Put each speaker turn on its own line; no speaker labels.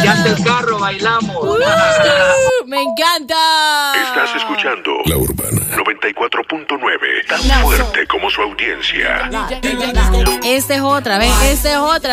llanta el carro, bailamos.
Me encanta.
Estás escuchando La Urbana 94.9, tan fuerte como su audiencia.
Esta es otra, ¿ves? Esta es otra.